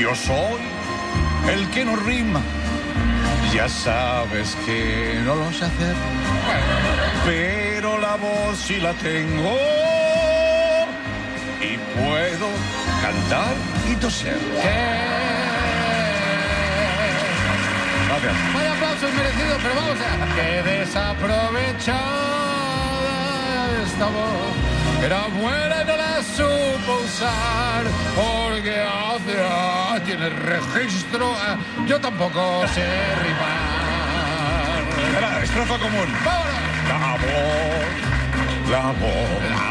Yo soy el que no rima. Ya sabes que no lo sé hacer, pero la voz sí la tengo y puedo cantar y toser. Gracias. Vaya aplausos merecidos, pero vamos a... ¡Qué desaprovechada esta voz! Era buena y no la supo usar, porque tiene registro. Yo tampoco sé rimar. Espera, estrofa común. ¡Vámonos! La voz.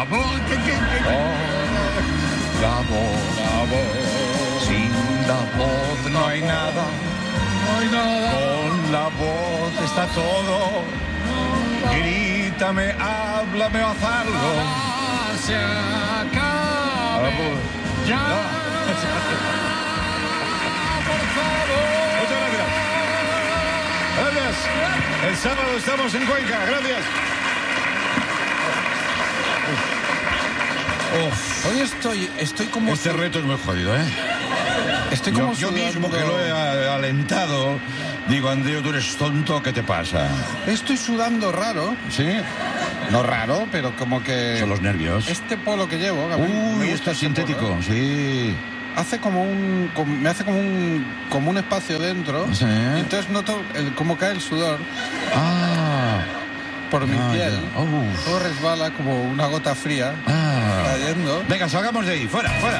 Sin la voz no hay nada. No hay nada. Con la voz está todo. Grítame, háblame o haz algo. Se acabe. Ya. Por favor. Muchas gracias. Gracias. El sábado estamos en Cuenca. Gracias. Hoy estoy como... Este reto es muy jodido, ¿eh? Estoy como Yo sudando. mismo que lo he alentado, digo, Andreu, tú eres tonto, ¿qué te pasa? Estoy sudando raro. ¿Sí? No raro, pero como que... Son los nervios. Este polo que llevo... que a mí me Uy, gusta esto es este sintético, polo, sí. hace me hace como un espacio dentro. Sí. Y entonces noto cómo cae el sudor Ah. por mi piel. Ya. Uf. Todo resbala como una gota fría cayendo. Venga, salgamos de ahí, fuera, fuera.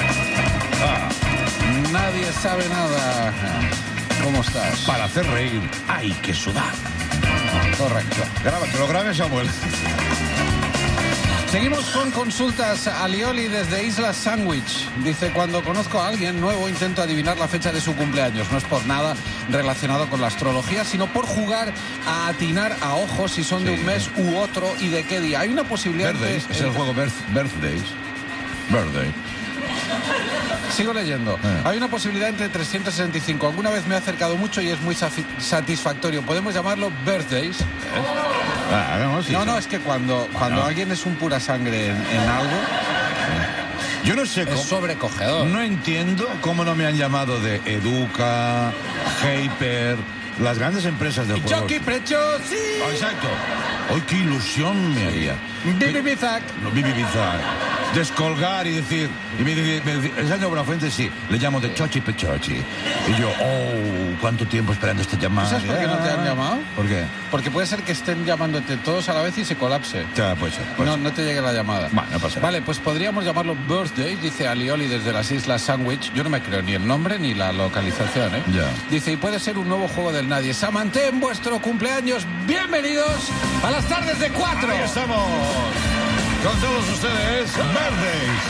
Nadie sabe nada. ¿Cómo estás? Para hacer reír hay que sudar. Correcto. Graba, que lo grabe Samuel. Seguimos con consultas. Alioli desde Islas Sandwich dice: cuando conozco a alguien nuevo intento adivinar la fecha de su cumpleaños. No es por nada relacionado con la astrología, sino por jugar a atinar a ojos si son de un mes u otro y de qué día. Hay una posibilidad... Birthdays, es el juego Birthdays. Birthday. Sigo leyendo. Hay una posibilidad entre 365. Alguna vez me he acercado mucho y es muy satisfactorio. Podemos llamarlo birthdays. Hagamos eso. No, es que cuando alguien es un pura sangre en algo, Yo no sé es cómo. sobrecogedor. No entiendo cómo no me han llamado de Educa, Hyper, las grandes empresas del juego. Jockey Prechosi. Exacto. Hoy qué ilusión me haría. Bibi Bizak. No, Bibi Bizarre. Descolgar y decir, y me dice, el señor Buenafuente, sí, le llamo de Chochi Pechochi. Y yo, cuánto tiempo esperando esta llamada. ¿Sabes por qué no te han llamado? ¿Por qué? Porque puede ser que estén llamándote todos a la vez y se colapse. Ya, puede ser. No te llegue la llamada. Bueno, no pasa nada. Vale, pues podríamos llamarlo Birthday, dice Alioli desde las Islas Sandwich. Yo no me creo ni el nombre ni la localización, ¿eh? Ya. Dice, y puede ser un nuevo juego del nadie. Samantha, en vuestro cumpleaños, bienvenidos a las tardes de 4. Ahí estamos. Con todos ustedes, Birthdays.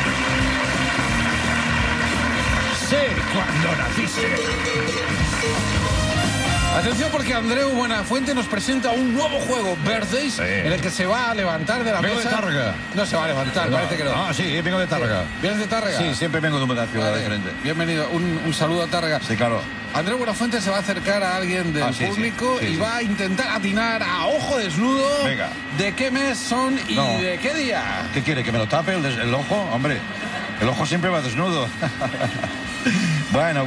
Sé cuando naciste. Atención porque Andreu Buenafuente nos presenta un nuevo juego, Birthdays, Sí. en el que se va a levantar de la Vengo mesa. de Tárrega. No se va a levantar, parece que no. Ah, sí, vengo de Tárrega. ¿Vienes de Tárrega? Sí, siempre vengo de una ciudad Vale, diferente. bienvenido. Un saludo a Tárrega. Sí, claro. Andreu Buenafuente se va a acercar a alguien del Sí, público sí, y sí. va a intentar atinar a ojo desnudo Venga. de qué mes son y No. de qué día. ¿Qué quiere? ¿Que me lo tape el ojo? Hombre, el ojo siempre va desnudo. Bueno.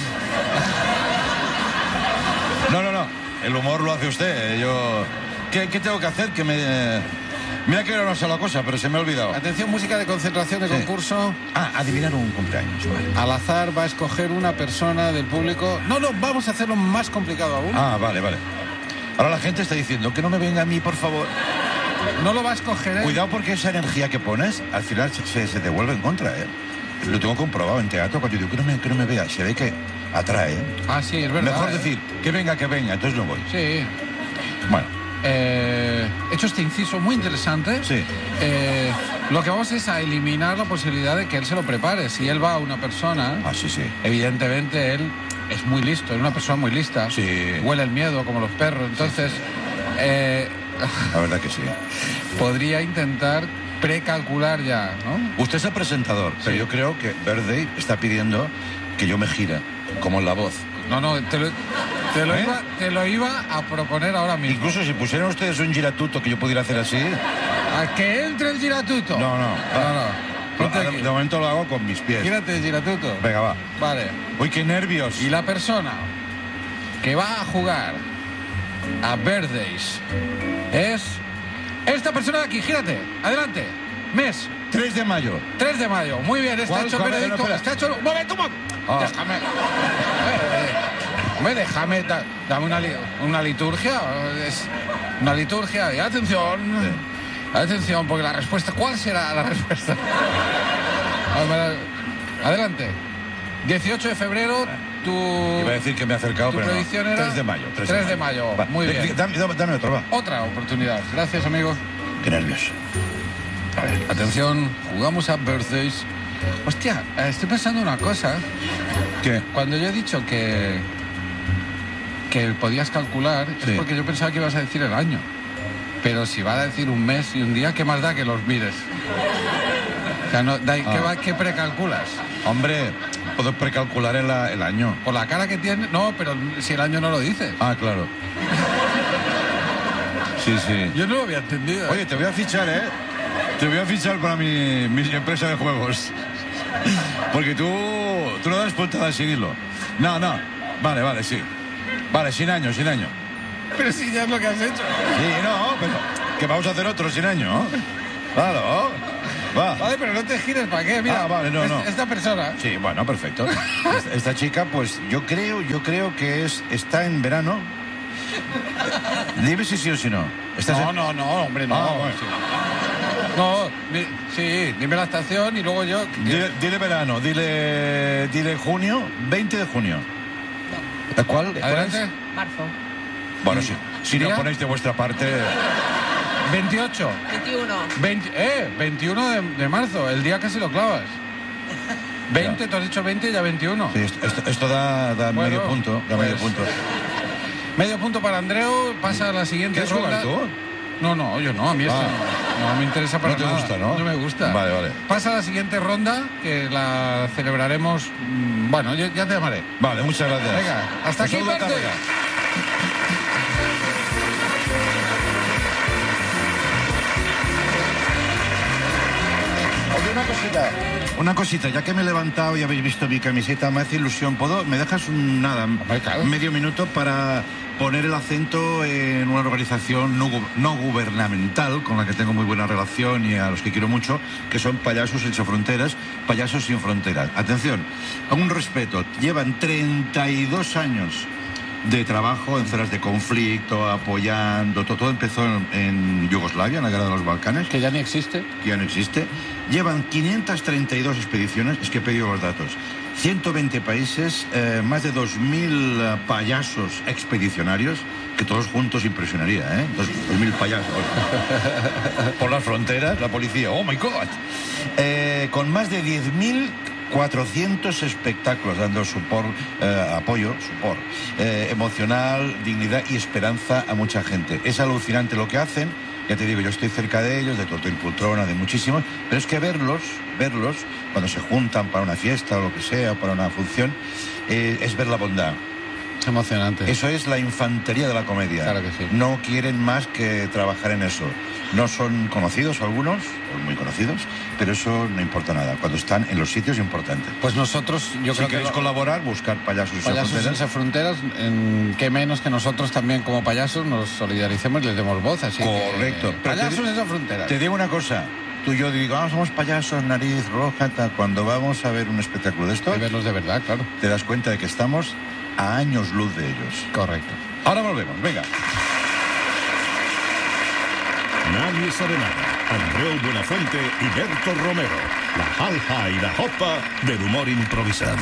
No. El humor lo hace usted. Yo... ¿Qué tengo que hacer? Que me... Mira que era una sola cosa, pero se me ha olvidado. Atención, música de concentración de Sí. concurso. Adivinar un cumpleaños. Vale. Al azar va a escoger una persona del público. No, vamos a hacerlo más complicado aún. Vale. Ahora la gente está diciendo que no me venga a mí, por favor. No lo va a escoger él. Cuidado porque esa energía que pones, al final se devuelve en contra, ¿eh? Lo tengo comprobado en teatro, cuando yo digo que no me vea, se ve que atrae. Ah, sí, es verdad. Mejor decir, que venga, entonces no voy. Sí. Bueno, He hecho este inciso muy interesante. sí. Lo que vamos es a eliminar la posibilidad de que él se lo prepare. Si él va a una persona, Sí. evidentemente él es muy listo, es una persona muy lista. Sí. Huele el miedo como los perros. Entonces, La verdad que sí. podría intentar precalcular ya, ¿no? Usted es el presentador, pero Sí. yo creo que Birthday está pidiendo que yo me gire, como en La Voz. No, te lo iba a proponer ahora mismo. Incluso si pusieran ustedes un giratuto que yo pudiera hacer así... A que entre el giratuto. No. De momento lo hago con mis pies. Gírate, giratuto. Venga, va. Vale. Uy, qué nervios. Y la persona que va a jugar a Birthdays es esta persona de aquí. Gírate, adelante. Mes. 3 de mayo. 3 de mayo. Muy bien, está hecho el ¿Cuál? veredicto. No, Está hecho. ¡Un momento! Déjame. Déjame. Dame una liturgia. Es una liturgia. Y atención. Sí. Atención, porque la respuesta. ¿Cuál será la respuesta? Adelante. 18 de febrero. Iba a decir que me he acercado, pero predicción no. era 3 de mayo. 3 de mayo. Va. Muy bien. Dame otro, va. Otra oportunidad. Gracias, amigo. Qué nervios. A ver, atención, jugamos a Birthdays. Hostia, estoy pensando una cosa. ¿Qué? Cuando yo he dicho que podías calcular, sí, es porque yo pensaba que ibas a decir el año. Pero si va a decir un mes y un día, ¿qué más da que los mires? O sea, ¿qué precalculas? Hombre, puedo precalcular el año. Por la cara que tiene, no, pero si el año no lo dices. Ah, claro. Sí. Yo no lo había entendido. Oye, te voy a fichar, ¿eh? Te voy a fichar para mi empresa de juegos. Porque tú no das puntadas sin hilo. No. Vale, sí. Vale, sin año. Pero si ya es lo que has hecho. Sí, no, pero que vamos a hacer otro sin año. Claro. Va. Vale, pero no te gires, ¿para qué? Mira, vale, no. Esta persona. Sí, bueno, perfecto. Esta chica, pues yo creo que está en verano. Dime si sí o si no. No, hombre, no. Bueno. No, sí, dime la estación y luego yo... Dile verano, dile junio, 20 de junio. No. ¿Cuál? Adelante. Marzo. Bueno, sí. Si no ponéis de vuestra parte... 28. 21 de marzo, el día casi lo clavas. 20, tú has dicho 20 y ya 21. Sí, esto da bueno, medio punto. Medio punto. Medio punto para Andreu, pasa a la siguiente ronda. ¿Quieres jugar tú? No, yo no, a mí esto no me interesa para nada. No te gusta, ¿no? No me gusta. Vale. Pasa a la siguiente ronda, que la celebraremos... Bueno, ya te llamaré. Vale, muchas gracias. Venga, hasta aquí, Birthday. Oye, una cosita, ya que me he levantado y habéis visto mi camiseta, me hace ilusión. ¿Me dejas medio minuto para poner el acento en una organización no gubernamental con la que tengo muy buena relación y a los que quiero mucho, que son Payasos Sin Fronteras, Payasos Sin Fronteras? Atención, a un respeto, llevan 32 años de trabajo en zonas de conflicto, apoyando, todo empezó en Yugoslavia, en la guerra de los Balcanes. Que ya ni existe. Que ya no existe. Llevan 532 expediciones, es que he pedido los datos, 120 países, más de 2.000 payasos expedicionarios, que todos juntos impresionaría, ¿eh? 2.000 payasos. Por las fronteras, la policía, ¡oh, my God! Con más de 10.400 espectáculos, dando apoyo emocional, dignidad y esperanza a mucha gente. Es alucinante lo que hacen. Ya te digo, yo estoy cerca de ellos, de Tortorín Poltrona, de muchísimos, pero es que verlos, cuando se juntan para una fiesta o lo que sea, para una función, es ver la bondad. Es emocionante. Eso es la infantería de la comedia. Claro que sí. No quieren más que trabajar en eso. No son conocidos algunos, o muy conocidos, pero eso no importa nada, cuando están en los sitios importantes. Pues nosotros, yo creo que... Si queréis colaborar, buscar Payasos Sin Fronteras, qué menos que nosotros también como payasos nos solidaricemos y les demos voz, así. Correcto. Que, Payasos Sin Fronteras. Te digo una cosa, tú y yo digo, somos payasos, nariz roja, cuando vamos a ver un espectáculo de esto... Y verlos de verdad, claro. Te das cuenta de que estamos a años luz de ellos. Correcto. Ahora volvemos, venga. Nadie sabe nada. Andreu Buenafuente y Berto Romero. La jalja y la jopa del humor improvisado.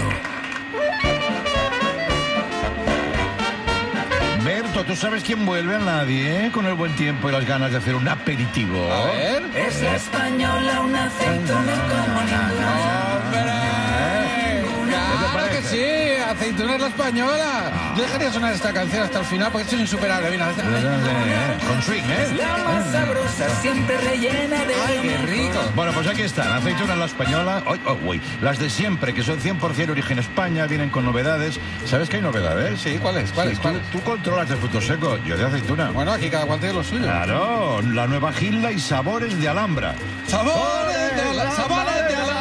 Berto, ¿tú sabes quién vuelve? A nadie, con el buen tiempo y las ganas de hacer un aperitivo. A ver. Es la española, una aceituna como ninguna. ¡Claro que sí! ¡Aceituna es la española! Yo dejaría sonar esta canción hasta el final porque esto es insuperable. Mira, con swing, ¿eh? La más sabrosa, siempre rellena de... ¡Ay, qué rico! Bueno, pues aquí están, aceituna la española, las de siempre, que son 100% origen España, vienen con novedades. ¿Sabes que hay novedades? Sí, ¿cuáles? Tú controlas de frutos secos, yo de aceituna. Bueno, aquí cada cual tiene lo suyo. Claro, la nueva Gilda y sabores de Alhambra. ¡Sabores de Alhambra!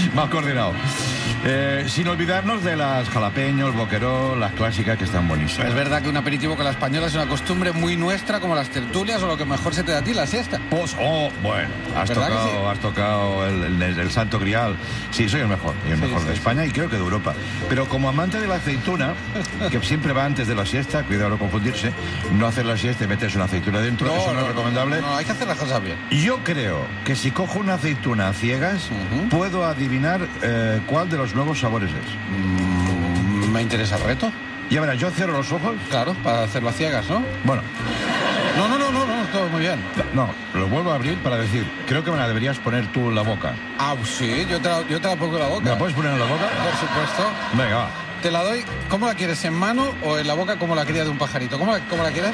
Mal coordinado. Sin olvidarnos de las jalapeños, boqueró, las clásicas que están buenísimas. Es verdad que un aperitivo con la española es una costumbre muy nuestra, como las tertulias o lo que mejor se te da a ti, la siesta. Pues, bueno, has ¿Verdad que sí? tocado el santo grial. Sí, soy el mejor de España y creo que de Europa. Pero como amante de la aceituna, que siempre va antes de la siesta, cuidado no confundirse, no hacer la siesta y meterse una aceituna dentro, eso no es recomendable. No, hay que hacer las cosas bien. Yo creo que si cojo una aceituna a ciegas, puedo adivinar cuál de los nuevos sabores es. Me interesa el reto. Ya verás, yo cierro los ojos. Claro, para hacerlo a ciegas, ¿no? Bueno, No, todo muy bien. no, lo vuelvo a abrir para decir, creo que me la deberías poner tú en la boca. Ah, sí, yo te la pongo en la boca. ¿Me la puedes poner en la boca? Por supuesto. Venga, va. Te la doy, ¿cómo la quieres? ¿En mano o en la boca como la cría de un pajarito? ¿Cómo la quieres?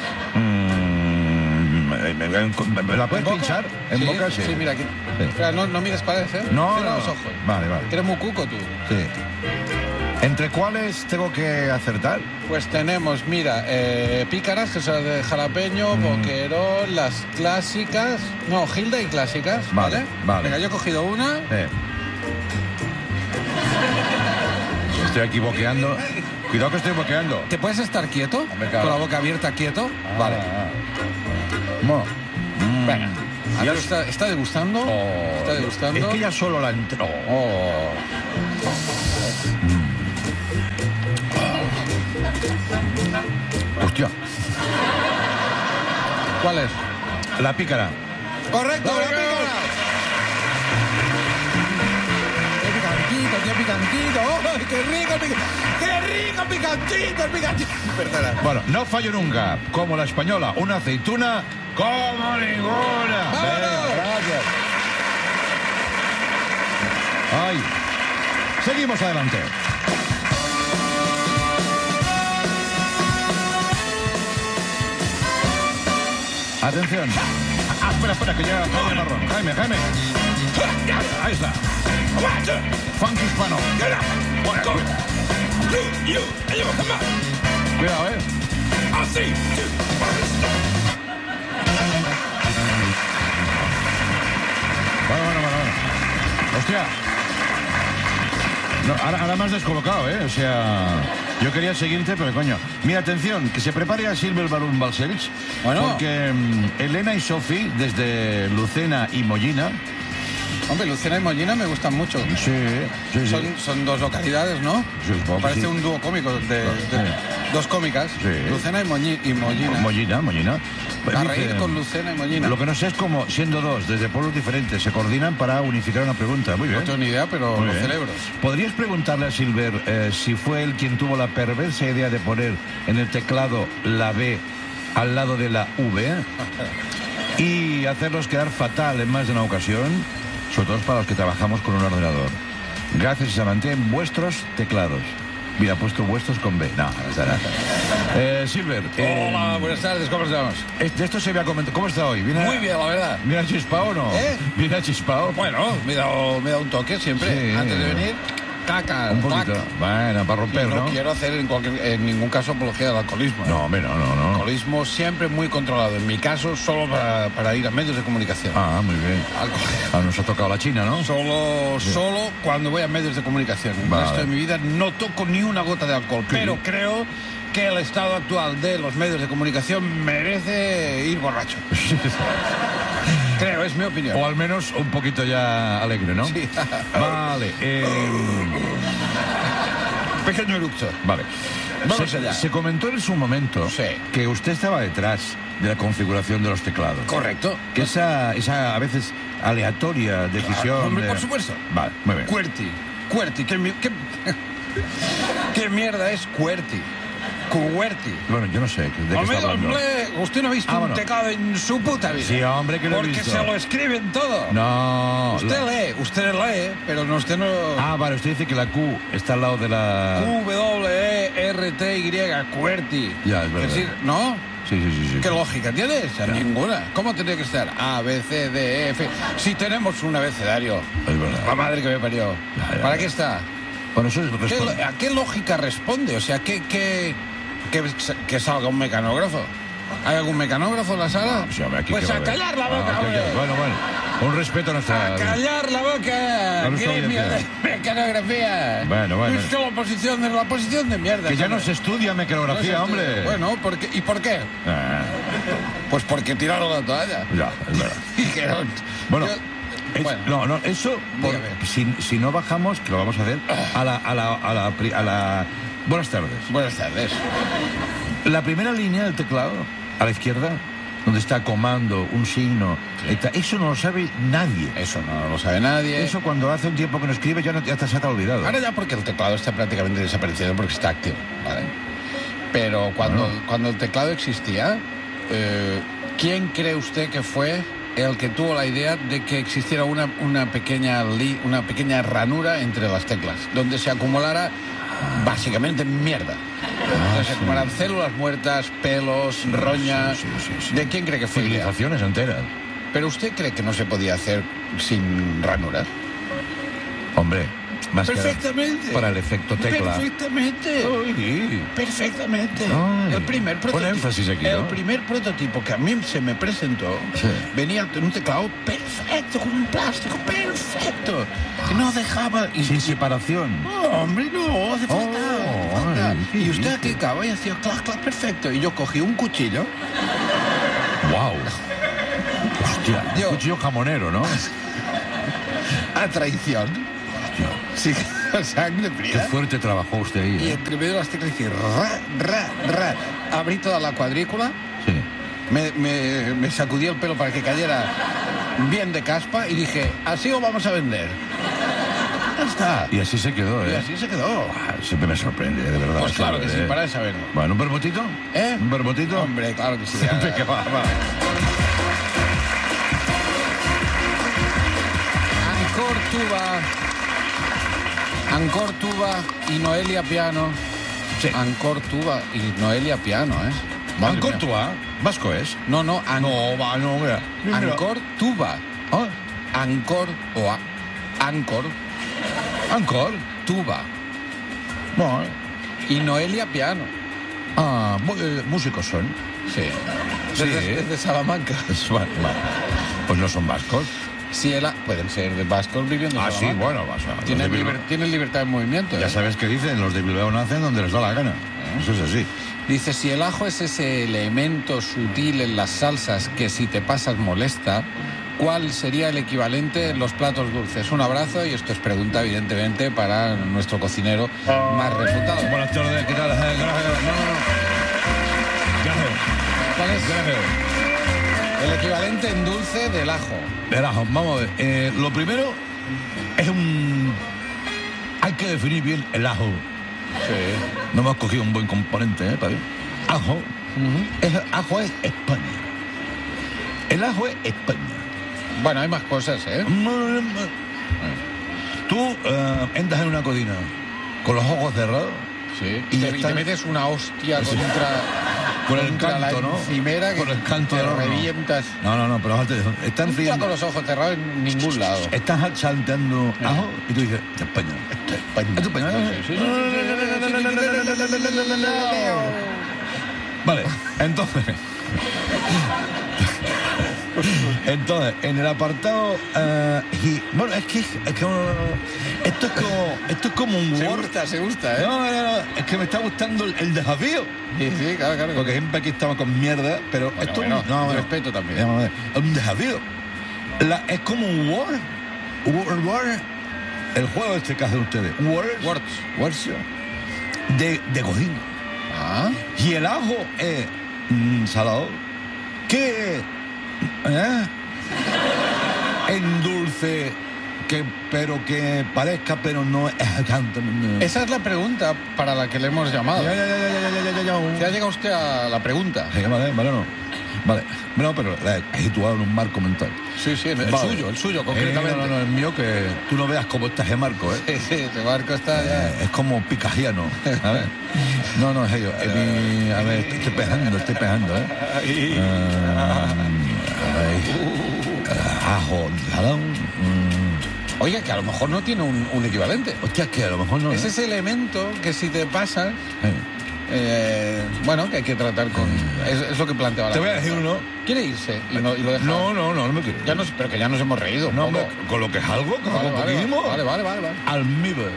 ¿Me la puedes pinchar? ¿En Sí, boca? Sí. Sí, mira aquí. Sí. Espera, no mires paredes, ¿eh? No, Cierra no. los ojos. Vale. Que eres muy cuco tú. Sí. ¿Entre cuáles tengo que acertar? Pues tenemos, mira, pícaras, que son de jalapeño, boquerón, las clásicas. No, Gilda y clásicas, ¿vale? Vale. Venga, yo he cogido una. Estoy aquí boqueando. Cuidado que estoy boqueando. ¿Te puedes estar quieto? Hombre, claro. Con la boca abierta, quieto. Vale. Bueno. Venga. Ya ¿Está degustando? Oh, ¿Está degustando? Es que ya solo la entró. Hostia, ¿Cuál es? la pícara. ¡Correcto, la pícara! ¡Qué picantito! ¡Oh, qué rico picantito, el picantito! Perdona. Bueno, no fallo nunca. Como la española, una aceituna como ninguna. ¡Vámonos! Venga, gracias. Ay. Seguimos adelante. Atención. Espera, que llega Jaime Marrón. Jaime. Ahí está. Funk hispano. Cuidado, Bueno. Hostia. No, ahora me has descolocado, O sea, yo quería seguirte, pero coño. Mira, atención, que se prepare a Silver Barón Balcells. Bueno. Porque Elena y Sofi, desde Lucena y Mollina. Hombre, Lucena y Mollina me gustan mucho. Sí. Son dos localidades, ¿no? Sí, supongo que Parece sí. un dúo cómico de dos cómicas. Sí. Lucena y Mollina. Mollina. A reír con Lucena y Mollina. Lo que no sé es cómo, siendo dos, desde pueblos diferentes, se coordinan para unificar una pregunta. Muy bien. No tengo ni idea, pero Muy los bien. cerebros. ¿Podrías preguntarle a Silver si fue él quien tuvo la perversa idea de poner en el teclado la B al lado de la V y hacerlos quedar fatal en más de una ocasión, sobre todo para los que trabajamos con un ordenador? Gracias a mantén vuestros teclados. Mira, he puesto vuestros con B. No está nada. Silver. Hola, buenas tardes, ¿cómo estamos? De esto se me ha comentado. ¿Cómo está hoy? Muy bien, la verdad. ¿Viene a chispao o no? ¿Viene a chispao? Bueno, me he dado un toque siempre. Sí. Antes de venir, caca. Un poquito. tac. Bueno, para romper, No ¿no? quiero hacer en ningún caso apología del alcoholismo. No, hombre, no. Alcoholismo siempre muy controlado. En mi caso, solo para ir a medios de comunicación. Ah, muy bien. Nos ha tocado la China, ¿no? Solo cuando voy a medios de comunicación. El Vale. resto de mi vida no toco ni una gota de alcohol. Sí. Pero creo que el estado actual de los medios de comunicación merece ir borracho. Creo, es mi opinión. O al menos un poquito ya alegre, ¿no? Sí. Vale. Pequeño eructo. Vale. Vamos allá. Se comentó en su momento Sí. que usted estaba detrás de la configuración de los teclados. Correcto. Que esa a veces aleatoria decisión. Hombre, por supuesto. Vale, muy bien. QWERTY. ¿Qué mierda es QWERTY? QWERTY. Bueno, yo no sé de qué está hablando. Hombre, usted no ha visto un teclado en su puta vida. Sí, hombre, que lo he visto. Porque se lo escriben todo. No. Usted lee, pero usted no... Vale, usted dice que la Q está al lado de la... QWERTY, QWERTY. Ya, es verdad. Es decir, ¿no? Sí. ¿Qué lógica tienes? Ninguna. ¿Cómo tendría que estar? A, B, C, D, E, F. Si tenemos un abecedario. Es verdad. La madre que me parió. Ya. ¿Para qué está? Bueno, eso es... ¿A qué lógica responde? O sea, que salga un mecanógrafo. ¿Hay algún mecanógrafo en la sala? Sí, hombre, aquí Pues que va a a haber. callar la boca, hombre. Bueno. Un respeto a nuestra... ¡A callar la boca! A nuestra ¡Gremio de audiencia. mecanografía! Bueno. Es que la oposición de mierda. Que ya no hombre. se estudia mecanografía, No se hombre. estudia. Bueno, ¿y por qué? Ah, Pues porque tiraron la toalla. ya, es verdad. Dijeron... Bueno, yo- no, eso, si no bajamos, que lo vamos a hacer, a la... Buenas tardes. Buenas tardes. La primera línea del teclado, a la izquierda, donde está comando, un signo, eso no lo sabe nadie. Eso no lo sabe nadie. Eso cuando hace un tiempo que no escribe ya se te ha olvidado. Ahora ya porque el teclado está prácticamente desapareciendo porque está activo, ¿vale? Pero cuando el teclado existía, ¿quién cree usted que fue el que tuvo la idea de que existiera una pequeña ranura entre las teclas, donde se acumulara básicamente mierda? Donde se acumularan células muertas, pelos, roña... sí. ¿De quién cree que fue? Civilizaciones enteras. ¿Pero usted cree que no se podía hacer sin ranuras? Hombre, más Perfectamente. que para el efecto tecla. Perfectamente. Uy. Perfectamente. Ay. El primer Pon prototipo. énfasis aquí, El ¿no? primer prototipo que a mí se me presentó Sí. venía en un teclado perfecto, con un plástico perfecto. Que no dejaba. Sin separación. No, hombre, no, hace falta. ay, ¿qué Y usted dice? clicaba y hacía clac, clac, perfecto. Y yo cogí un cuchillo. ¡Wow! Hostia, Yo- un cuchillo jamonero, ¿no? A traición. Hostia, Sí, a sangre qué fría. fuerte trabajó usted ahí. Y ¿eh? entre medio de las teclas hice ra. Abrí toda la cuadrícula. Sí. Me sacudí el pelo para que cayera bien de caspa y dije, así lo vamos a vender. Ya está. Y así se quedó, ¿eh? Y así se quedó. Ah, siempre me sorprende, de verdad. Pues claro que sí, ¿eh? para de saberlo. Bueno, ¿un vermutito? ¿Eh? ¿Un vermutito? Hombre, claro que sí. Siempre que va. Ancor tuba y Noelia piano. Sí. Ancor tuba y Noelia piano, ¿eh? Madre Ancor mía. Tuba, vasco es. No, No, va, no, mira. Ancor tuba. Ah, Ancor o Ancor Ancor. tuba No, y Noelia piano. músicos son. Sí. Sí. Desde Salamanca. Vale. Pues no son vascos. Sí, pueden ser de vascos viviendo en Ah, sí, Salamanca. bueno, vas a... Tienen, los de Bilbao- tienen libertad de movimiento. Ya ¿eh? sabes qué dicen, los de Bilbao nacen donde les da la gana. Eso es así. Dice, si el ajo es ese elemento sutil en las salsas que si te pasas molesta, ¿cuál sería el equivalente en los platos dulces? Un abrazo y esto es pregunta, evidentemente, para nuestro cocinero más refutado. Buenas tardes, ¿qué tal? Gracias. Gracias. ¿Cuál es el equivalente en dulce del ajo? El ajo, vamos a ver. Lo primero es hay que definir bien el ajo. Sí. No hemos cogido un buen componente, ¿eh? Para ver. Ajo. Ajo es España. El ajo es España. Bueno, hay más cosas, ¿eh? Tú entras en una cocina con los ojos cerrados. Sí. Y Y ya te está. metes una hostia Sí. contra el la canto, ¿no? encimera que Con el canto te del horno. revientas. No, pero fíjate, están Nunca friendo. con los ojos cerrados en ningún lado. Estás salteando ajo y tú dices, España. España. Vale, entonces, en el apartado, bueno, es que esto es como un Word. Se gusta, ¿eh? No, es que me está gustando el desafío. Sí, claro. Porque siempre aquí estamos con mierda, pero Bueno, esto bueno, no, respeto también. Vamos a ver, es un desafío. Es como un Word. Word. El juego este que hacen ustedes. Words. De cocina. Ah, Y el ajo es salado. ¿Qué? En dulce, pero que parezca, pero no es. esa es la pregunta para la que le hemos llamado. Ya. ¿Se ha llegado usted a la pregunta? Sí, vale, no. Vale. No, pero la he situado en un marco mental. Sí, el Vale. suyo, concretamente. No, el mío, que tú no veas cómo está ese marco, ¿eh? Sí, ese barco está ya. Es como picajiano. A ver. No, es ello. A ver, estoy pejando, ¿eh? Ajo, salado. Oiga, que a lo mejor no tiene un equivalente. Hostia, que a lo mejor no. Es ese elemento que si te pasas, bueno, que hay que tratar con... Es lo que planteaba la Te voy a pregunta. decir uno. ¿Quiere irse? Y lo deja. No me quiero. Ya pero que ya nos hemos reído. No, un poco. con lo que es algo, con Vale, un vale, poquismo. vale. Almíbar.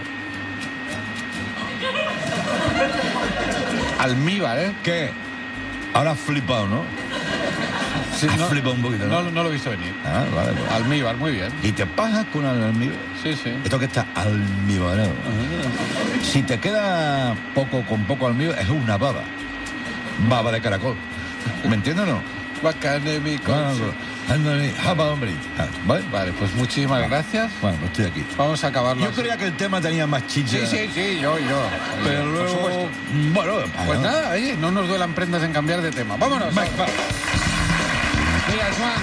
Almíbar, ¿eh? ¿Qué? Ahora has flipado, ¿no? Sí, Has flipado un poquito, ¿no? No lo he visto venir. Ah, vale. Almíbar, muy bien. ¿Y te pasas con almíbar? Sí, sí. Esto que está almíbarado. Si te queda con poco almíbar, es una baba. Baba de caracol. ¿Me entiendes o no? Bacán, mi coche. Ándale, japa, hombre. ¿Vale? Vale, pues muchísimas gracias. Bueno, pues estoy aquí. Vamos a acabarlo. Yo creía que el tema tenía más chicha. Sí, yo. Pero Por luego... supuesto. Bueno, Pues nada, oye, no nos duelan prendas en cambiar de tema. Vámonos. Va. Mira, Joan.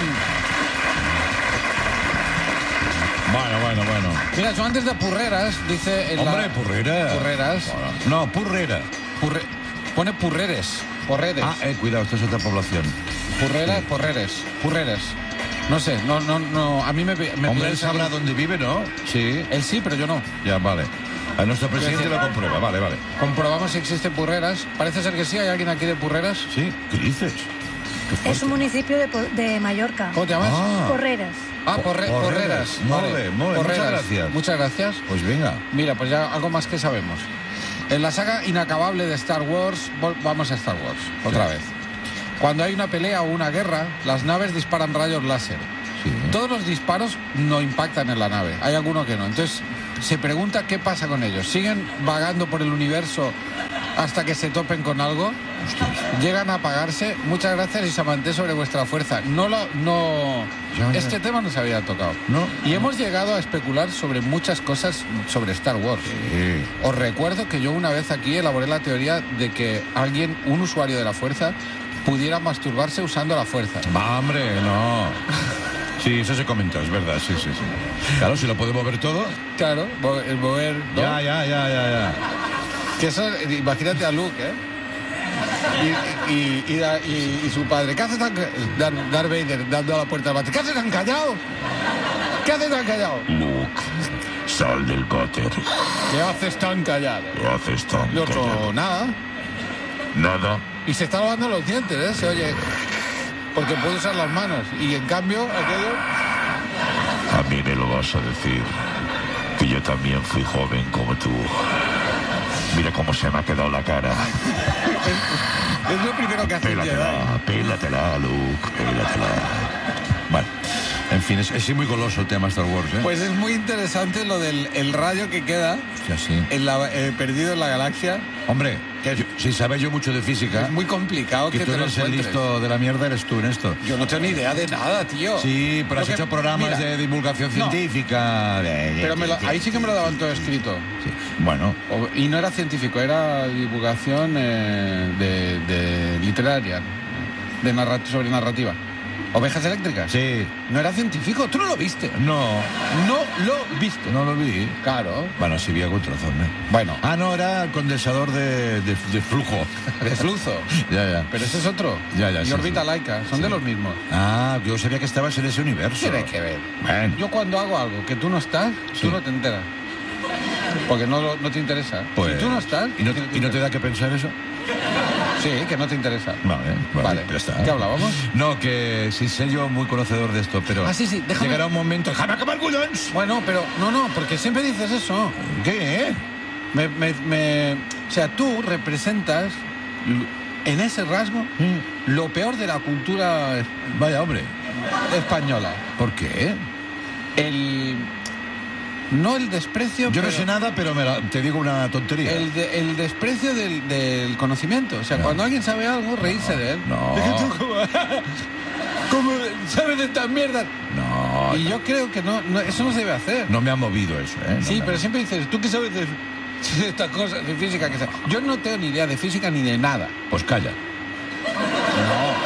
Bueno. Mira, Joan desde Purreras dice... en Hombre, Purreras. Purreras. No, Purrera. Pone Purreres. Porreres. Cuidado, esto es otra población. Purreres. No sé, no. A mí me Hombre, pilláis él sabrá aquí. dónde vive, ¿no? Sí. Él sí, pero yo no. Ya, vale. A nuestro presidente lo comprueba, vale. Comprobamos si existe Purreras. Parece ser que sí. ¿Hay alguien aquí de Purreras? Sí, ¿qué dices? Es un municipio de Mallorca. ¿Cómo te llamas? Porreras. Porreras. Vale, muchas gracias. Muchas gracias. Pues venga. Mira, pues ya algo más que sabemos. En la saga inacabable de Star Wars, vamos a Star Wars, otra vez. Cuando hay una pelea o una guerra, las naves disparan rayos láser. Sí. Todos los disparos no impactan en la nave, hay alguno que no. Entonces, se pregunta qué pasa con ellos. ¿Siguen vagando por el universo hasta que se topen con algo? ¿Llegan a apagarse? Muchas gracias y se manté sobre vuestra fuerza. Este tema no se había tocado. No. Y hemos llegado a especular sobre muchas cosas sobre Star Wars. Sí. Os recuerdo que yo una vez aquí elaboré la teoría de que un usuario de la fuerza, pudiera masturbarse usando la fuerza. Va, hombre, no. Sí, eso se comenta, es verdad, sí. Claro, si lo podemos ver todo. Claro, el mover... ¿no? Ya. Que eso, imagínate a Luke, ¿eh? Y su padre. ¿Qué haces tan Darth Vader dando a la puerta del váter? ¿Qué haces tan callado? Luke, sal del váter. ¿Qué haces tan callado? ¿Qué haces tan Y otro, callado? nada. Nada. Y se está lavando los dientes, ¿eh? Se oye. Porque puede usar las manos. Y en cambio, aquello... A mí me lo vas a decir. Que yo también fui joven como tú. Mira cómo se me ha quedado la cara. Es lo primero que hace el Jedi. Pélatela, Luke, pélatela. Bueno, en fin, es muy goloso el tema Star Wars, ¿eh? Pues es muy interesante lo del el rayo que queda Hostia, sí. perdido en la galaxia. Hombre, si sabes yo mucho de física, Es muy complicado que que tú te lo eres el encuentres. listo de la mierda, eres tú en esto. Yo no tengo ni idea de nada, tío. Sí, pero has Lo que- hecho programas mira, de divulgación no. científica. Pero ahí sí que me lo daban todo escrito. Sí. Bueno, Y no era científico, era divulgación de literaria, sobre narrativa. Ovejas eléctricas. sí. No era científico, tú no lo viste. No lo viste. lo vi. Claro. Bueno, sí vi algún trozo, ¿no? Bueno, Ah, no, era el condensador de flujo. de flujo. Ya. Pero ese es otro. Ya, Y sí, Orbita sí. Laika, son de los mismos. Ah, yo sabía que estabas en ese universo. Tiene que ver. Bueno. Yo cuando hago algo que tú no estás, Sí. tú no te enteras. Porque no te interesa. Pues, si tú no estás... ¿Y no interesa. te da que pensar eso? Sí, que no te interesa. Vale, ya está. ¿Qué hablábamos? No, que sin ser yo muy conocedor de esto, pero... Ah, sí, déjame... Llegará un momento... ¡Déjame acabar, collons! Bueno, pero... No, porque siempre dices eso. ¿Qué? O sea, tú representas en ese rasgo lo peor de la cultura Vaya, hombre. española. ¿Por qué? No el desprecio... Yo no pero sé nada, pero te digo una tontería. el desprecio del conocimiento. O sea, cuando alguien sabe algo, reírse de él. No. Es que tú ¿cómo sabes de estas mierdas? No. Y yo creo que eso no se debe hacer. No me ha movido eso, ¿eh? Sí, No, pero siempre dices, ¿tú qué sabes de estas cosas, de física? Yo no tengo ni idea de física ni de nada. Pues calla.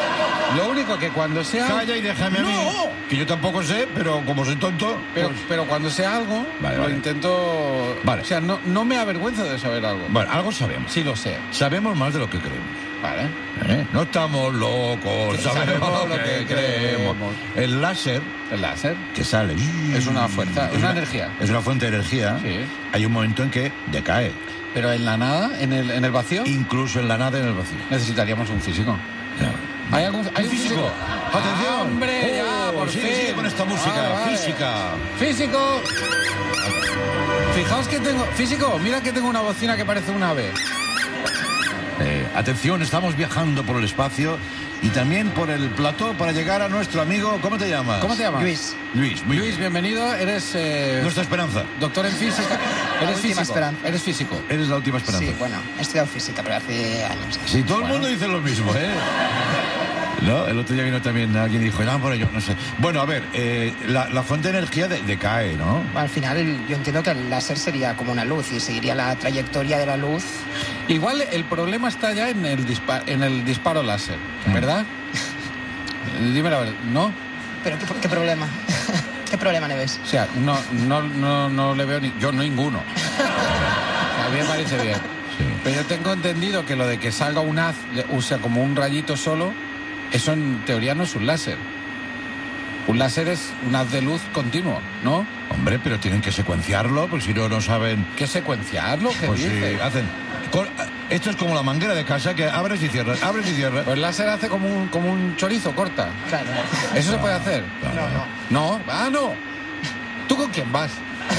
Lo único que cuando sea... Calla y déjame a mí. Que yo tampoco sé, pero como soy tonto... Pero cuando sea algo, lo intento... Vale. O sea, no me avergüenzo de saber algo. Bueno, algo sabemos. Sí lo sé. Sabemos más de lo que creemos. Vale. No estamos locos, sabemos lo que creemos. El láser, que sale... Es una fuerza, es una energía. Es una fuente de energía. Sí. Hay un momento en que decae. Pero en la nada, en el vacío... Incluso en la nada, en el vacío. Necesitaríamos un físico. Claro. ¿Hay un físico? ¡Atención! ¡Hombre, ya, por fin! Sigue con esta música. Vale. Física. ¡Físico! Fijaos que tengo... Físico, mira que tengo una bocina que parece un ave. Atención, estamos viajando por el espacio y también por el plató para llegar a nuestro amigo... ¿Cómo te llamas? ¿Cómo te llamas? Luis. Luis, muy bien. Bienvenido. Eres... Nuestra esperanza. doctor en física. Eres última físico. esperanza. Eres físico. Eres la última esperanza. Sí, bueno, he estudiado física, pero hace años. Sí, todo el mundo dice lo mismo, ¿eh? No, el otro día vino también alguien y dijo, por ello, no sé. Bueno, a ver, la fuente de energía decae, ¿no? Bueno, al final yo entiendo que el láser sería como una luz y seguiría la trayectoria de la luz. Igual el problema está ya en el disparo láser, ¿verdad? Dime la verdad, ¿no? ¿Pero qué problema? ¿Qué problema le ves? O sea, no le veo yo ninguno. A mí me parece bien. Sí. Pero yo tengo entendido que lo de que salga un haz, o sea, como un rayito solo, eso en teoría no es un láser. Un láser es un haz de luz continuo, ¿no? Hombre, pero tienen que secuenciarlo, porque si no, no saben... ¿Qué secuenciarlo? ¿Qué Pues dices? sí, hacen... Esto es como la manguera de casa, que abres y cierras, abres y cierras. Pues el láser hace como un chorizo, corta. Claro. ¿Eso se puede hacer? No. ¿No? ¡Ah, no! ¿Tú con quién vas?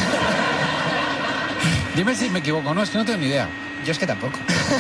Dime si me equivoco, no, es que no tengo ni idea. Yo es que tampoco.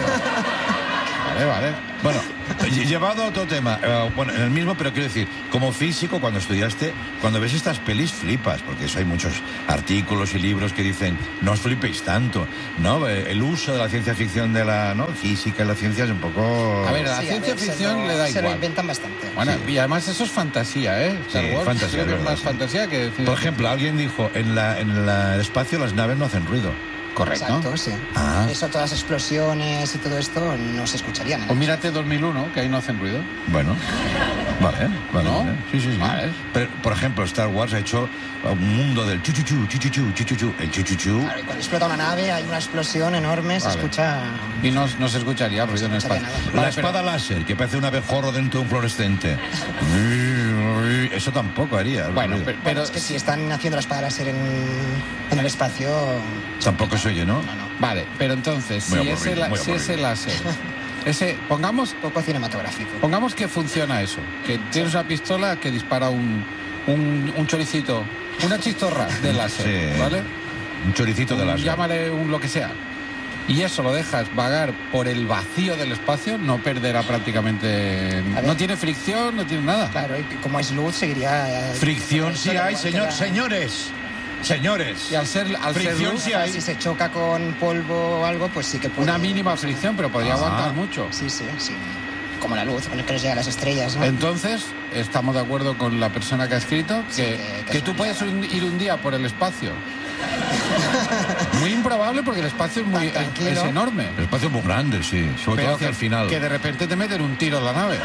Vale. Bueno, llevado a otro tema, bueno, en el mismo, pero quiero decir, como físico, cuando estudiaste, cuando ves estas pelis flipas, porque eso hay muchos artículos y libros que dicen, no os flipéis tanto, ¿no? El uso de la ciencia ficción de la física y la ciencia es un poco... A ver, a la ciencia ficción le da Se lo igual. inventan bastante. Bueno, Sí. y además eso es fantasía, ¿eh? Star Wars, fantasía, creo que es verdad, más sí. fantasía que... Por ejemplo, alguien dijo, en el espacio las naves no hacen ruido. Correcto. Exacto, sí. Ah. Eso, todas las explosiones y todo esto no se escucharían. O mírate 2001, que ahí no hacen ruido. Bueno, vale. ¿No? Sí. Vale. Pero, por ejemplo, Star Wars ha hecho un mundo del chuchuchu. El chuchuchu. Claro, y cuando explota una nave hay una explosión enorme, se Vale. escucha... Y no se escucharía ruido en el escucharía espacio. nada. La espada láser, que parece un abejorro dentro de un fluorescente. Eso tampoco haría. Bueno, ruido. Pero es que si están haciendo la espada láser en el espacio... Tampoco se oye, ¿no? Vale, pero entonces, Muy si aburrido, ese láser... Pongamos Poco cinematográfico. Pongamos que funciona eso, que tienes una pistola que dispara un choricito, una chistorra de láser, Sí. ¿vale? Un choricito de láser. Llámale un lo que sea. Y eso lo dejas vagar por el vacío del espacio, no perderá prácticamente... A ver. No tiene fricción, no tiene nada. Claro, y como es luz, seguiría... Fricción sí hay, señores. Y al ser Fricción luz, sí hay. Si se choca con polvo o algo, pues sí que puede... una mínima fricción, pero podría aguantar mucho. Sí. Como la luz, con el que nos llega a las estrellas, ¿no? Entonces, estamos de acuerdo con la persona que ha escrito que que tú es puedes ir un día por el espacio. Muy improbable porque el espacio es Tranquilo. enorme. El espacio es muy grande, sí. Sobre todo hacia el final. Que de repente te meten un tiro en la nave.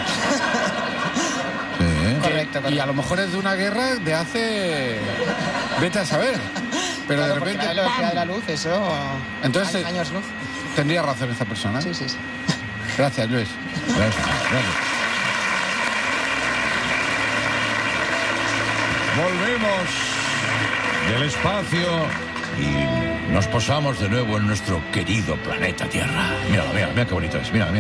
Sí. Correcto. Y a lo mejor es de una guerra de hace... Vete a saber. Pero Claro, de porque repente... la velocidad ¡pam! de la luz, eso... Entonces, años luz. tendría razón esta persona. Sí. Gracias, Luis. Gracias. Volvemos del espacio y nos posamos de nuevo en nuestro querido planeta Tierra. Mira qué bonito es. Mira.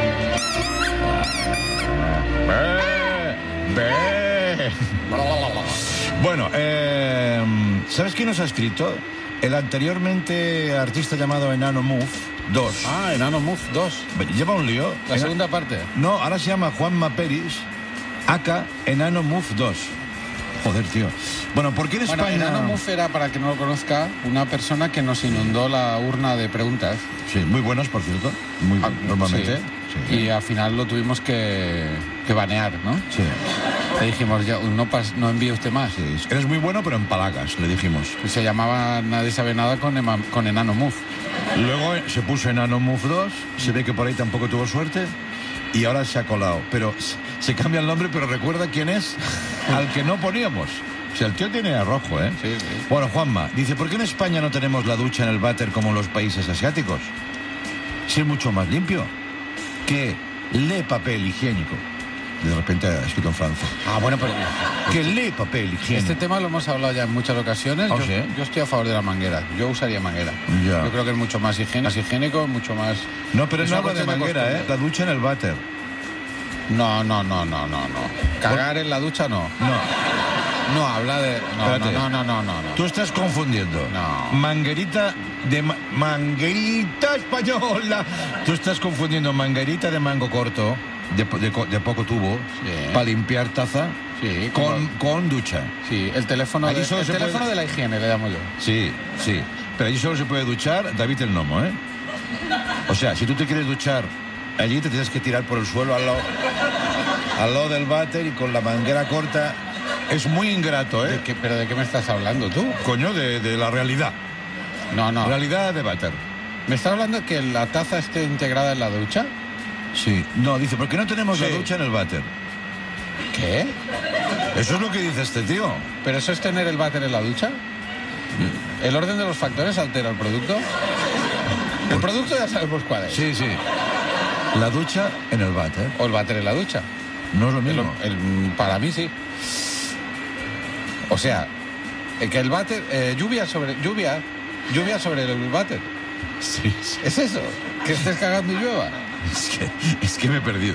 Ve. Bueno, ¿sabes quién nos ha escrito? El anteriormente artista llamado Enano Move 2. Ah, Enano Move 2. Lleva un lío. La segunda parte. No, ahora se llama Juanma Peris, aka Enano Move 2. Joder, tío. Bueno, ¿por qué en Bueno, España...? Enano Move era, para que no lo conozca, una persona que nos inundó la urna de preguntas. Sí, muy buenos, por cierto. Muy normalmente. Sí. Y al final lo tuvimos que banear, ¿no? Sí. Le dijimos, ya, no envíe usted más. Sí. Eres muy bueno, pero en palagas, le dijimos. Y se llamaba Nadie sabe nada con Enano Move. Luego se puso Enano Move 2, se ve que por ahí tampoco tuvo suerte, y ahora se ha colado. Pero se cambia el nombre, pero recuerda quién es al que no poníamos. O sea, el tío tiene a rojo, ¿eh? Sí, sí. Bueno, Juanma, dice, ¿por qué en España no tenemos la ducha en el váter como en los países asiáticos? Si es mucho más limpio. Que lee papel higiénico. De repente ha escrito en francés. Ah, bueno, pero Que lee papel higiénico. este tema lo hemos hablado ya en muchas ocasiones. ¿Ah, Yo, sí? yo estoy a favor de la manguera. Yo usaría manguera. Ya. Yo creo que es mucho más higiénico, mucho más... No, pero Es no una habla de cuestión de manguera, ¿eh? costumbre. La ducha en el váter. No. Cagar en la ducha no. No, habla de... Espérate. No. Tú estás confundiendo. No. Manguerita de... manguerita española. Tú estás confundiendo manguerita de mango corto, de poco tubo, Sí. para limpiar taza, Sí, con ducha. Sí, el teléfono, Allí solo el se teléfono puede- de la higiene, le llamo yo. Sí. Pero allí solo se puede duchar David el Nomo, ¿eh? O sea, si tú te quieres duchar, allí te tienes que tirar por el suelo al lado del váter y con la manguera corta. Es muy ingrato, ¿eh? ¿Pero de qué me estás hablando tú? Coño, de la realidad. No. Realidad de váter. ¿Me estás hablando de que la taza esté integrada en la ducha? Sí. No, dice, ¿por qué no tenemos la Sí. ducha en el váter? ¿Qué? Eso es lo que dice este tío. ¿Pero eso es tener el váter en la ducha? ¿El orden de los factores altera el producto? El producto ya sabemos cuál es. Sí. La ducha en el váter. O el váter en la ducha. No es lo mismo. Para mí sí. O sea, que el váter... lluvia sobre el váter. Sí. ¿Es eso? ¿Que estés cagando y llueva? Es que me he perdido.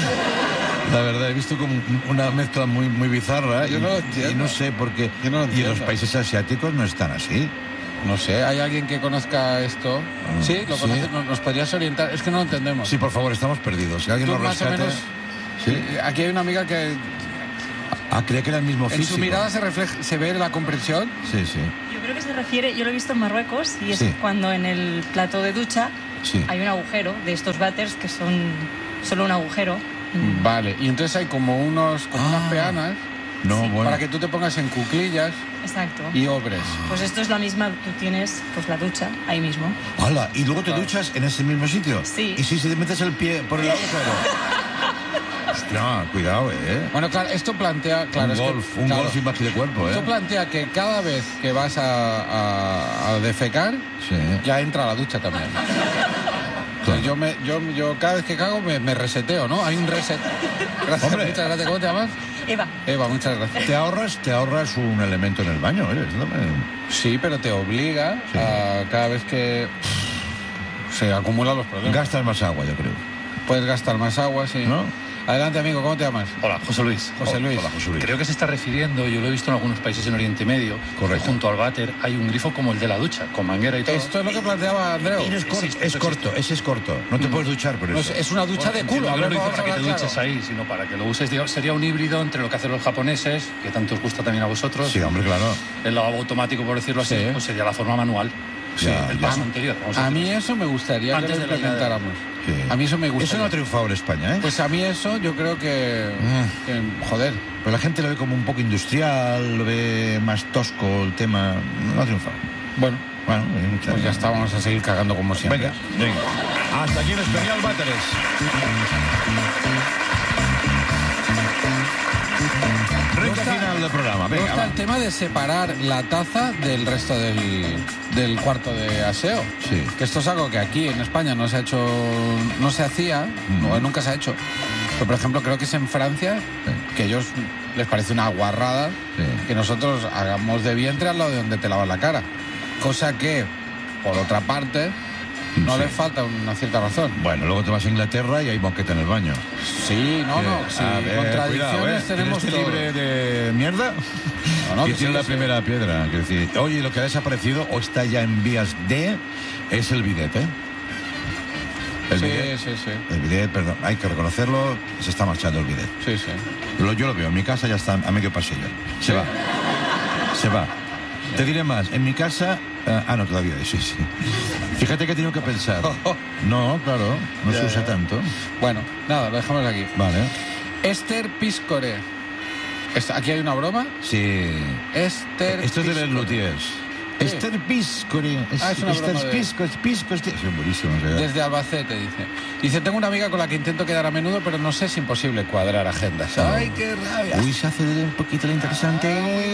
La verdad, he visto como una mezcla muy bizarra. Yo no lo entiendo. Y no sé por qué. Yo no lo Y en los entiendo. países asiáticos no están así. No sé, ¿hay alguien que conozca esto? Sí, lo sí. conoce, ¿nos podrías orientar? Es que no lo entendemos. Sí, por favor, estamos perdidos. Si alguien Tú nos más o rescate... menos... Sí. Aquí hay una amiga que Creía que era el mismo en físico. su mirada se ve la comprensión. Sí. Yo creo que se refiere, yo lo he visto en Marruecos, y es Sí. cuando en el plato de ducha Sí. hay un agujero de estos váters que son solo un agujero. Vale, y entonces hay como unas peanas No, bueno. para que tú te pongas en cuclillas Exacto. y obres. Pues esto es la misma, tú tienes pues la ducha ahí mismo. ¡Hala! ¿Y luego te duchas en ese mismo sitio? Sí. ¿Y si te metes el pie por el agujero? No, cuidado, ¿eh? Bueno, claro, esto plantea... Claro, Un claro, golf imagen de cuerpo, ¿eh? esto plantea que cada vez que vas a defecar, Sí. ya entra a la ducha también. Claro. Entonces yo cada vez que cago me reseteo, ¿no? Hay un reset. Gracias, Hombre. muchas gracias. ¿Cómo te llamas? Eva, Eva, muchas gracias. Te ahorras un elemento en el baño, ¿eh? Sí, pero te obliga Sí. a cada vez que se acumulan los problemas. Gastas más agua, yo creo. Puedes gastar más agua, sí. ¿No? Adelante, amigo, ¿cómo te llamas? Hola, José Luis. José Luis. Hola, José Luis. Creo que se está refiriendo, yo lo he visto en algunos países en Oriente Medio, Correcto. que junto al váter hay un grifo como el de la ducha, con manguera y todo. Esto es lo que planteaba Andreu. Y no es corto, Existe, es eso corto, ese es corto. No te puedes duchar por No, eso. es una ducha de culo. No A lo ver, dice vamos para a que te hablar duches claro. ahí, sino para que lo uses. Sería un híbrido entre lo que hacen los japoneses, que tanto os gusta también a vosotros. Sí, hombre, claro. El lavabo automático, por decirlo así, Sí. pues sería la forma manual. Ya, el ya. paso anterior. vamos A decirlo mí así. eso me gustaría Antes que lo de la idea de- implementáramos. Sí. A mí eso me gusta. Eso no ha triunfado en España, ¿eh? Pues a mí eso yo creo que joder. Pero la gente lo ve como un poco industrial, lo ve más tosco el tema. No ha triunfado. Bueno, Bueno, muchas pues ya está, vamos a seguir cagando como siempre. Venga. Hasta aquí el especial Váteres. Recta final del programa. Luego Venga, está va. el tema de separar la taza del resto del cuarto de aseo. Sí. Que esto es algo que aquí en España no se ha hecho, no se hacía, o nunca se ha hecho. Pero por ejemplo creo que es en Francia, que a ellos les parece una guarrada Sí. que nosotros hagamos de vientre al lado de donde te lavas la cara. Cosa que, por otra parte, no Sí. les falta una cierta razón. Bueno, luego te vas a Inglaterra y hay moqueta en el baño. Sí, no, sí, A ver, contradicciones cuidado, tenemos ¿Eres todo. libre de mierda? No, y que tiene sí, la sí. primera piedra. Quiero decir, oye, lo que ha desaparecido o está ya en vías de es el bidet, ¿eh? El Sí, bidet. sí, sí. El bidet, perdón, hay que reconocerlo, se está marchando el bidet. Sí, sí. Yo lo veo, en mi casa ya está a medio pasillo. Se va. Se va. Te diré más, en mi casa... no, todavía, sí. Fíjate que he tenido que pensar. No, claro, no se usa tanto. Bueno, nada, lo dejamos aquí. Vale. Esther Piscore. Aquí hay una broma. Sí. Esther Esto es de Piscore. Les Luthiers. Esther Piscori. Es una broma de... Pisco. Es buenísimo. O sea. Desde Albacete, dice. Dice, tengo una amiga con la que intento quedar a menudo, pero no sé, es imposible cuadrar agendas. ¡Ay, qué rabia! Uy, se hace un poquito lo interesante.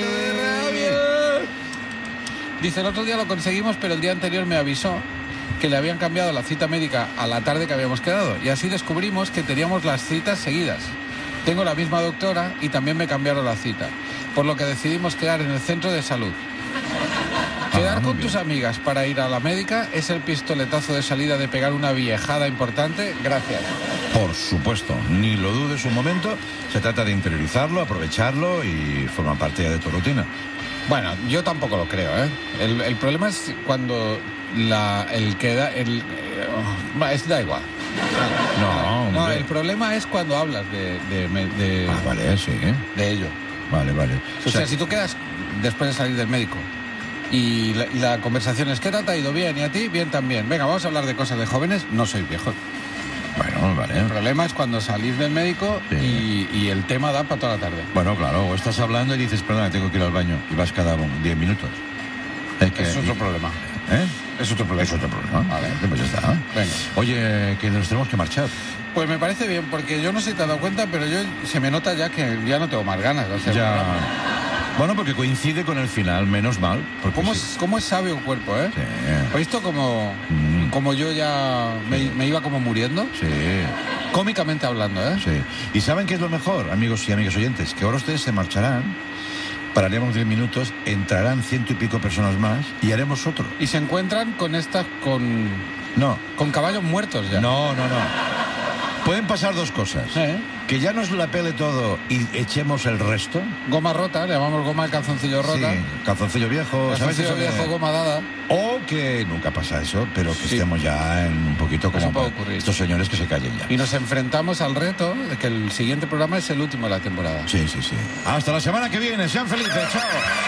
Dice, el otro día lo conseguimos, pero el día anterior me avisó que le habían cambiado la cita médica a la tarde que habíamos quedado. Y así descubrimos que teníamos las citas seguidas. Tengo la misma doctora y también me cambiaron la cita. Por lo que decidimos quedar en el centro de salud. Quedar con tus amigas para ir a la médica es el pistoletazo de salida de pegar una viejada importante. Gracias. Por supuesto, ni lo dudes un momento. Se trata de interiorizarlo, aprovecharlo y forma parte ya de tu rutina. Bueno, yo tampoco lo creo, ¿eh? El problema es cuando da igual. No, el problema es cuando hablas de vale, sí. de ello. Vale. O sea, si tú quedas después de salir del médico y la conversación es, ¿qué tal te ha ido? Bien, y a ti, bien también. Venga, vamos a hablar de cosas de jóvenes. No soy viejo. Bueno, vale. El problema es cuando salís del médico y el tema da para toda la tarde. Bueno, claro, o estás hablando y dices, perdona, tengo que ir al baño y vas cada 10 minutos. Es otro problema. ¿Eh? Es otro problema. Es otro problema. Vale. Pues ya está. Venga. Oye, que nos tenemos que marchar. Pues me parece bien, porque yo no sé si te has dado cuenta, pero se me nota ya que ya no tengo más ganas de hacer programa. Bueno, porque coincide con el final, menos mal. ¿Cómo es sabio un cuerpo, eh? Sí. ¿Has visto como yo ya me iba como muriendo? Sí. Cómicamente hablando, ¿eh? Sí. ¿Y saben qué es lo mejor, amigos y amigas oyentes? Que ahora ustedes se marcharán, pararemos 10 minutos, entrarán 100 y pico personas más y haremos otro. Y se encuentran con con caballos muertos ya. No. Pueden pasar dos cosas. Que ya nos la pele todo y echemos el resto. Goma rota, le llamamos goma de calzoncillo rota. Sí, calzoncillo viejo. Calzoncillo ¿sabes viejo, goma dada. O que nunca pasa eso, pero que estemos ya en un poquito como puede ocurrir. Estos señores que se callen ya. Y nos enfrentamos al reto de que el siguiente programa es el último de la temporada. Sí. Hasta la semana que viene. Sean felices. Chao.